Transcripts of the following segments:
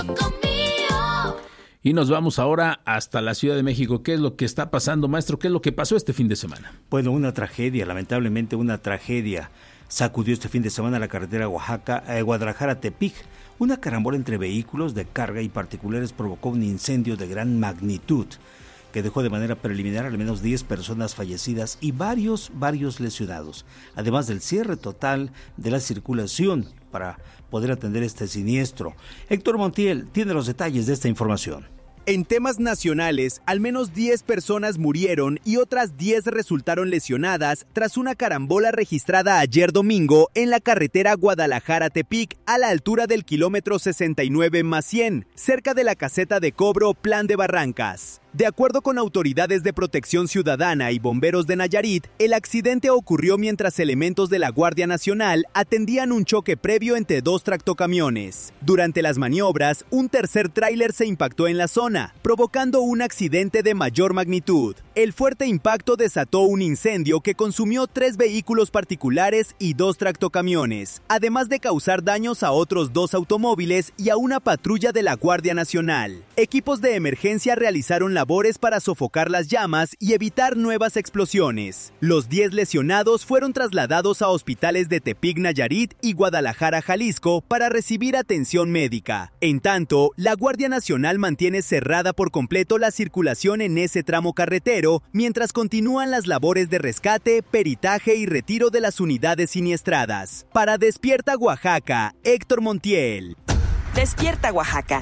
Y nos vamos ahora hasta la Ciudad de México. ¿Qué es lo que está pasando, maestro? ¿Qué es lo que pasó este fin de semana? Bueno, una tragedia, lamentablemente una tragedia. Sacudió este fin de semana la carretera Guadalajara-Tepic. Una carambola entre vehículos de carga y particulares provocó un incendio de gran magnitud que dejó de manera preliminar al menos 10 personas fallecidas y varios lesionados, además del cierre total de la circulación para poder atender este siniestro. Héctor Montiel tiene los detalles de esta información. En temas nacionales, al menos 10 personas murieron y otras 10 resultaron lesionadas tras una carambola registrada ayer domingo en la carretera Guadalajara-Tepic a la altura del kilómetro 69+100, cerca de la caseta de cobro Plan de Barrancas. De acuerdo con autoridades de protección ciudadana y bomberos de Nayarit, el accidente ocurrió mientras elementos de la Guardia Nacional atendían un choque previo entre dos tractocamiones. Durante las maniobras, un tercer tráiler se impactó en la zona, provocando un accidente de mayor magnitud. El fuerte impacto desató un incendio que consumió 3 vehículos particulares y 2 tractocamiones, además de causar daños a otros 2 automóviles y a una patrulla de la Guardia Nacional. Equipos de emergencia realizaron labores para sofocar las llamas y evitar nuevas explosiones. Los 10 lesionados fueron trasladados a hospitales de Tepic, Nayarit y Guadalajara, Jalisco, para recibir atención médica. En tanto, la Guardia Nacional mantiene cerrada por completo la circulación en ese tramo carretero, mientras continúan las labores de rescate, peritaje y retiro de las unidades siniestradas. Para Despierta Oaxaca, Héctor Montiel. Despierta Oaxaca.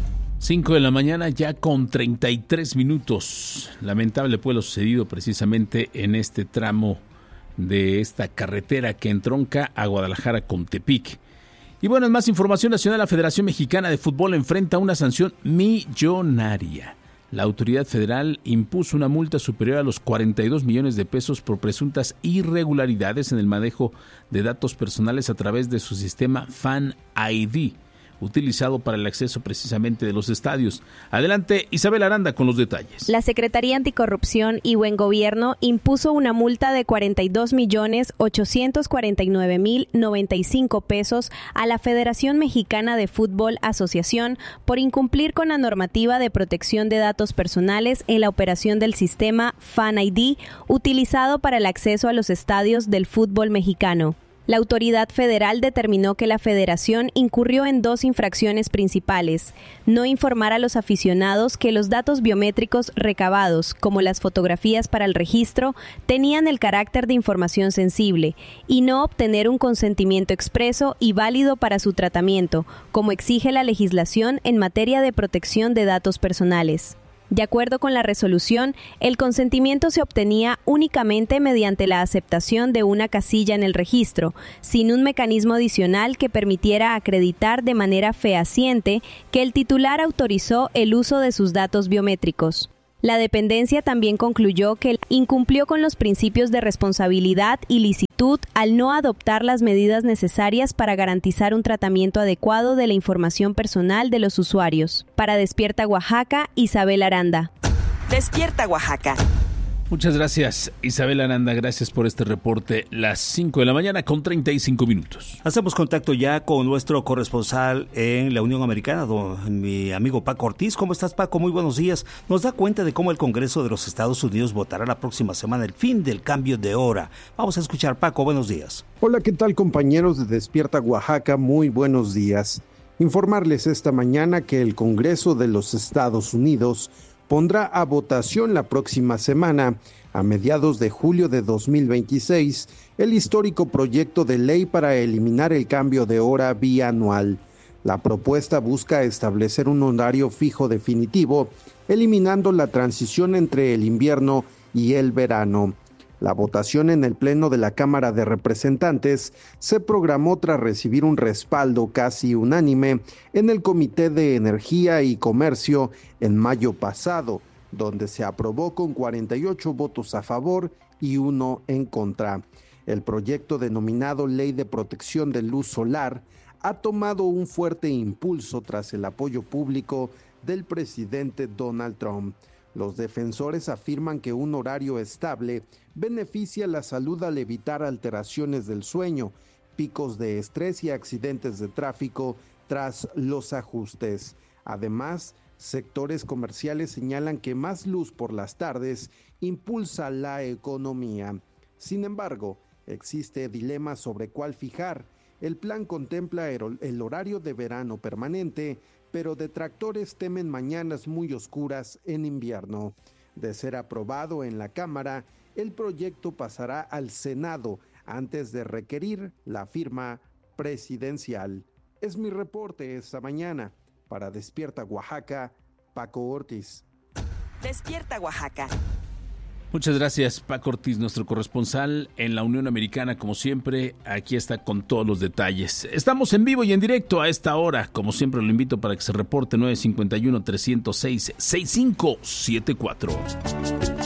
5 de la mañana ya con 33 minutos. Lamentable fue lo sucedido precisamente en este tramo de esta carretera que entronca a Guadalajara con Tepic. Y bueno, en más información nacional, la Federación Mexicana de Fútbol enfrenta una sanción millonaria. La autoridad federal impuso una multa superior a los 42 millones de pesos por presuntas irregularidades en el manejo de datos personales a través de su sistema Fan ID, utilizado para el acceso precisamente de los estadios. Adelante, Isabel Aranda con los detalles. La Secretaría Anticorrupción y Buen Gobierno impuso una multa de 42.849.095 pesos a la Federación Mexicana de Fútbol Asociación por incumplir con la normativa de protección de datos personales en la operación del sistema Fan ID, utilizado para el acceso a los estadios del fútbol mexicano. La autoridad federal determinó que la federación incurrió en 2 infracciones principales: no informar a los aficionados que los datos biométricos recabados, como las fotografías para el registro, tenían el carácter de información sensible, y no obtener un consentimiento expreso y válido para su tratamiento, como exige la legislación en materia de protección de datos personales. De acuerdo con la resolución, el consentimiento se obtenía únicamente mediante la aceptación de una casilla en el registro, sin un mecanismo adicional que permitiera acreditar de manera fehaciente que el titular autorizó el uso de sus datos biométricos. La dependencia también concluyó que incumplió con los principios de responsabilidad y licitud al no adoptar las medidas necesarias para garantizar un tratamiento adecuado de la información personal de los usuarios. Para Despierta Oaxaca, Isabel Aranda. Despierta Oaxaca. Muchas gracias, Isabel Aranda, gracias por este reporte. Las 5 de la mañana con 35 minutos. Hacemos contacto ya con nuestro corresponsal en la Unión Americana, mi amigo Paco Ortiz. ¿Cómo estás, Paco? Muy buenos días. Nos da cuenta de cómo el Congreso de los Estados Unidos votará la próxima semana el fin del cambio de hora. Vamos a escuchar, Paco, buenos días. Hola, ¿qué tal, compañeros de Despierta Oaxaca? Muy buenos días. Informarles esta mañana que el Congreso de los Estados Unidos pondrá a votación la próxima semana, a mediados de julio de 2026, el histórico proyecto de ley para eliminar el cambio de hora bianual. La propuesta busca establecer un horario fijo definitivo, eliminando la transición entre el invierno y el verano. La votación en el Pleno de la Cámara de Representantes se programó tras recibir un respaldo casi unánime en el Comité de Energía y Comercio en mayo pasado, donde se aprobó con 48 votos a favor y 1 en contra. El proyecto denominado Ley de Protección de Luz Solar ha tomado un fuerte impulso tras el apoyo público del presidente Donald Trump. Los defensores afirman que un horario estable beneficia la salud al evitar alteraciones del sueño, picos de estrés y accidentes de tráfico tras los ajustes. Además, sectores comerciales señalan que más luz por las tardes impulsa la economía. Sin embargo, existe dilema sobre cuál fijar. El plan contempla el horario de verano permanente, pero detractores temen mañanas muy oscuras en invierno. De ser aprobado en la Cámara, el proyecto pasará al Senado antes de requerir la firma presidencial. Es mi reporte esta mañana. Para Despierta Oaxaca, Paco Ortiz. Despierta Oaxaca. Muchas gracias, Paco Ortiz, nuestro corresponsal en la Unión Americana. Como siempre, aquí está con todos los detalles. Estamos en vivo y en directo a esta hora. Como siempre, lo invito para que se reporte 951-306-6574.